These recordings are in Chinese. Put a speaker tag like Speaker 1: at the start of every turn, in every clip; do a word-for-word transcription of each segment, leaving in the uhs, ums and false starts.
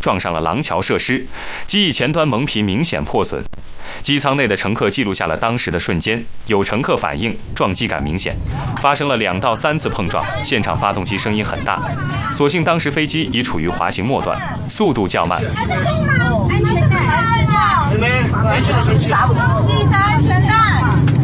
Speaker 1: 撞上了廊桥设施，机翼前端蒙皮明显破损。机舱内的乘客记录下了当时的瞬间，有乘客反映撞击感明显，发生了两到三次碰撞，现场发动机声音很大。所幸当时飞机已处于滑行末段，速度较慢。
Speaker 2: 安全带，安全带，系上安全带。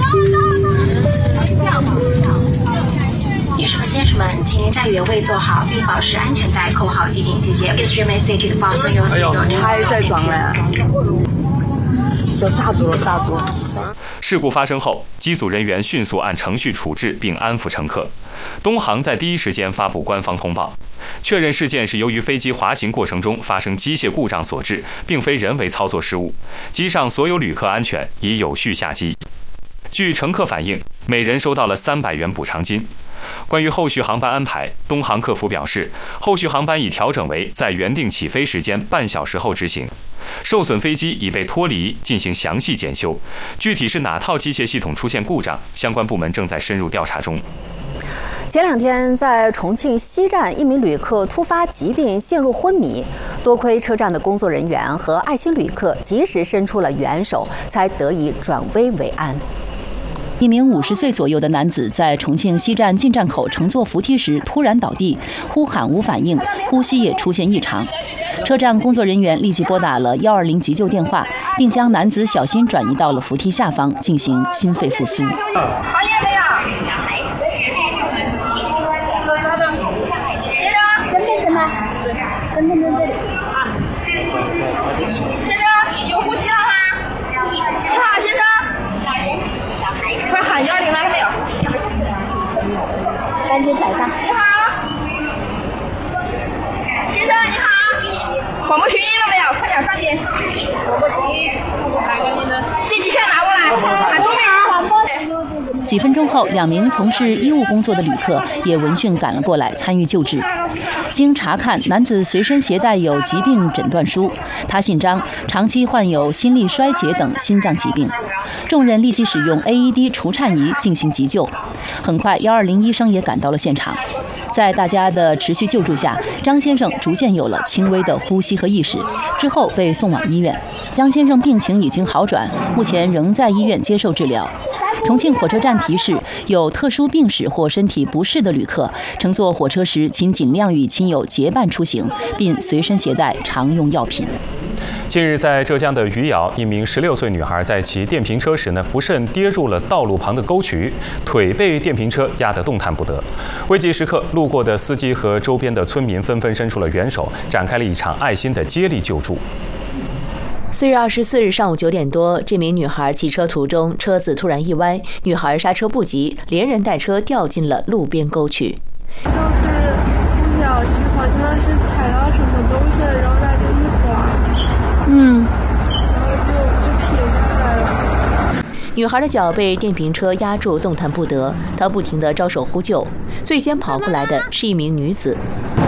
Speaker 3: 女士们、先生们，请您在原位坐好，并保持安全带扣好系紧，谢谢。Please remain seated, fasten your seatbelt.
Speaker 4: 还在撞了。就刹住了，刹住了。
Speaker 1: 事故发生后，机组人员迅速按程序处置并安抚乘客。东航在第一时间发布官方通报，确认事件是由于飞机滑行过程中发生机械故障所致，并非人为操作失误。机上所有旅客安全，已有序下机。据乘客反映，每人收到了三百元补偿金。关于后续航班安排，东航客服表示，后续航班已调整为在原定起飞时间半小时后执行。受损飞机已被脱离，进行详细检修。具体是哪套机械系统出现故障，相关部门正在深入调查中。
Speaker 5: 前两天，在重庆西站，一名旅客突发疾病陷入昏迷，多亏车站的工作人员和爱心旅客及时伸出了援手，才得以转危为安。
Speaker 6: 一名五十岁左右的男子在重庆西站进站口乘坐扶梯时突然倒地，呼喊无反应，呼吸也出现异常。车站工作人员立即拨打了一二零急救电话，并将男子小心转移到了扶梯下方进行心肺复苏。
Speaker 2: 赶紧踩上。你好，先生你好，广播群音了没有？快点上去。广播群音，来个您的信息线拿过来，喊中名。
Speaker 6: 几分钟后，两名从事医务工作的旅客也闻讯赶了过来参与救治。经查看，男子随身携带有疾病诊断书，他姓张，长期患有心力衰竭等心脏疾病。众人立即使用 A E D 除颤仪进行急救。很快，一二零医生也赶到了现场。在大家的持续救助下，张先生逐渐有了轻微的呼吸和意识，之后被送往医院。张先生病情已经好转，目前仍在医院接受治疗。重庆火车站提示，有特殊病史或身体不适的旅客，乘坐火车时请尽量与亲友结伴出行，并随身携带常用药品。
Speaker 1: 近日，在浙江的余姚，一名十六岁女孩在骑电瓶车时呢，不慎跌入了道路旁的沟渠，腿被电瓶车压得动弹不得。危急时刻，路过的司机和周边的村民纷纷伸出了援手，展开了一场爱心的接力救助。
Speaker 7: 四月二十四日上午九点多，这名女孩骑车途中，车子突然一歪，女孩刹车不及，连人带车掉进了路边沟渠。
Speaker 8: 就是不小心，好像是踩到什么东西了，然后它就一滑，嗯，然后就就撇下来了。
Speaker 7: 女孩的脚被电瓶车压住，动弹不得，她不停地招手呼救。最先跑过来的是一名女子。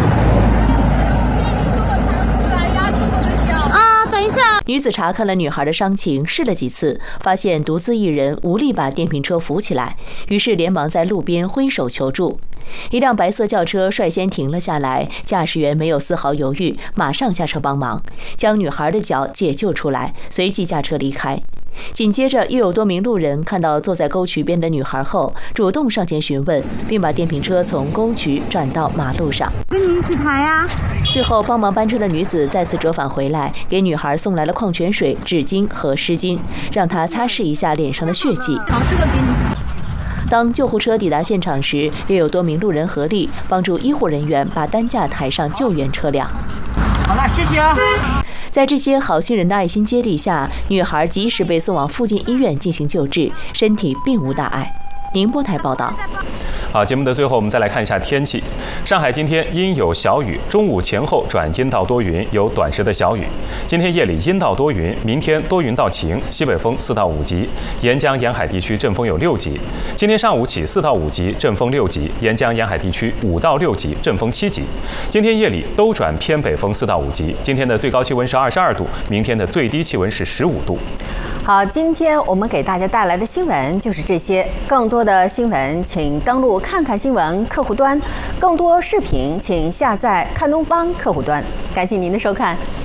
Speaker 7: 女子查看了女孩的伤情，试了几次，发现独自一人无力把电瓶车扶起来，于是连忙在路边挥手求助。一辆白色轿车率先停了下来，驾驶员没有丝毫犹豫，马上下车帮忙，将女孩的脚解救出来，随即驾车离开。紧接着，又有多名路人看到坐在沟渠边的女孩后，主动上前询问，并把电瓶车从沟渠转到马路上。
Speaker 8: 跟你一起抬呀。
Speaker 7: 最后，帮忙搬车的女子再次折返回来，给女孩送来了矿泉水、纸巾和湿巾，让她擦拭一下脸上的血迹。
Speaker 8: 好，这个给你。
Speaker 7: 当救护车抵达现场时，又有多名路人合力帮助医护人员把担架抬上救援车辆。
Speaker 4: 好了，谢谢啊。
Speaker 7: 在这些好心人的爱心接力下，女孩及时被送往附近医院进行救治，身体并无大碍。宁波台报道。
Speaker 1: 好，节目的最后，我们再来看一下天气。上海今天阴有小雨，中午前后转阴到多云，有短时的小雨。今天夜里阴到多云，明天多云到晴，西北风四到五级，沿江沿海地区阵风有六级。今天上午起四到五级，阵风六级，沿江沿海地区五到六级，阵风七级。今天夜里都转偏北风四到五级。今天的最高气温是二十二度，明天的最低气温是十五度。
Speaker 5: 好，今天我们给大家带来的新闻就是这些。更多的新闻，请登录看看新闻客户端；更多视频，请下载看东方客户端。感谢您的收看。